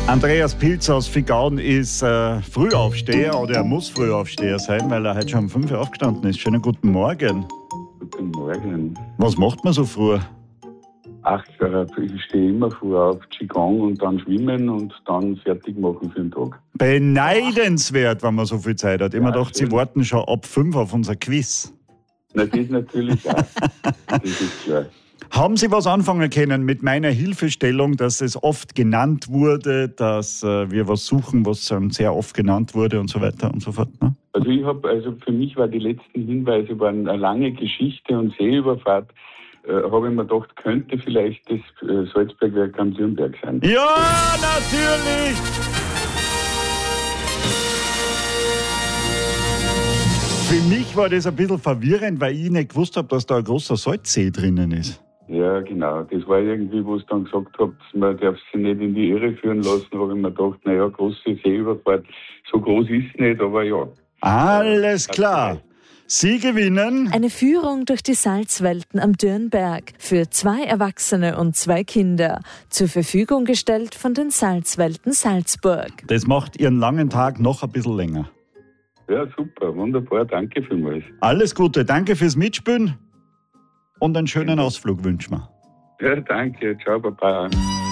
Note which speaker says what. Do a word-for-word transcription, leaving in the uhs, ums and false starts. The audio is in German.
Speaker 1: Andreas Pilz aus Figaun ist äh, Frühaufsteher oder er muss Frühaufsteher sein, weil er heute schon um fünf Uhr aufgestanden ist. Schönen guten Morgen.
Speaker 2: Guten Morgen.
Speaker 1: Was macht man so früh?
Speaker 2: Ach, ich stehe immer früh auf, Qigong und dann schwimmen und dann fertig machen für den Tag.
Speaker 1: Beneidenswert, wenn man so viel Zeit hat. Ich ja, mir gedacht, Sie
Speaker 2: schön.
Speaker 1: warten schon ab fünf auf unser Quiz.
Speaker 2: Na, das natürlich auch. Das ist klar.
Speaker 1: Haben Sie was anfangen können mit meiner Hilfestellung, dass es oft genannt wurde, dass äh, wir was suchen, was ähm, sehr oft genannt wurde und so weiter und so fort? Ne?
Speaker 2: Also ich habe, also für mich war die letzten Hinweise waren eine lange Geschichte und Seeüberfahrt. Äh, habe ich mir gedacht, könnte vielleicht das äh, Salzbergwerk am Dürnberg sein.
Speaker 1: Ja, natürlich! Für mich war das ein bisschen verwirrend, weil ich nicht gewusst habe, dass da ein großer Salzsee drinnen ist.
Speaker 2: Ja, genau. Das war irgendwie, wo es dann gesagt habt, man darf sich nicht in die Irre führen lassen, habe ich mir gedacht, naja, große Seeüberfahrt, so groß ist es nicht, aber ja.
Speaker 1: Alles klar. Sie gewinnen
Speaker 3: eine Führung durch die Salzwelten am Dürnberg für zwei Erwachsene und zwei Kinder. Zur Verfügung gestellt von den Salzwelten Salzburg.
Speaker 1: Das macht Ihren langen Tag noch ein bisschen länger.
Speaker 2: Ja, super, wunderbar, danke vielmals.
Speaker 1: Alles Gute, danke fürs Mitspielen und einen schönen Ausflug wünschen wir.
Speaker 2: Ja, danke, ciao, Baba.